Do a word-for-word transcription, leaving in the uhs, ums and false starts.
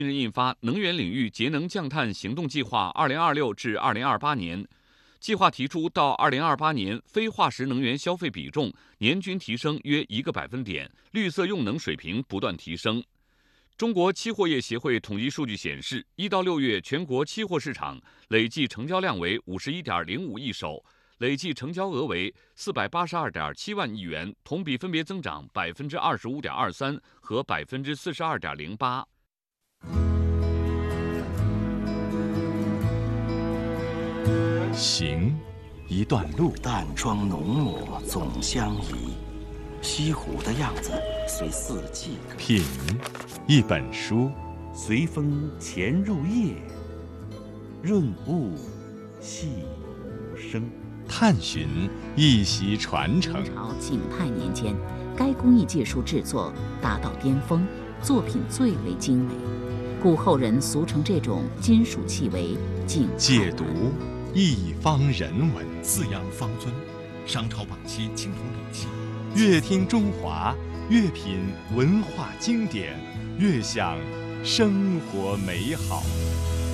近日印发《能源领域节能降碳行动计划（二零二六至二零二八年）》，计划提出到二零二八年，非化石能源消费比重年均提升约一个百分点，绿色用能水平不断提升。中国期货业协会统计数据显示，一到六月全国期货市场累计成交量为五十一点零五亿手，累计成交额为四百八十二点七万亿元，同比分别增长百分之二十五点二三和百分之四十二点零八。 行，一段路。 淡妆浓抹总相宜，西湖的样子随四季歌。 品，一本书。 随风潜入夜，润物细无声。 探寻，一袭传承。 明朝景泰年间，该工艺技术制作达到巅峰，作品最为精美，故后人俗称这种金属器为景泰蓝。 解读，一方人文。 四羊方尊，商朝晚期青铜礼器。 越听中华，越品文化经典，越享生活美好。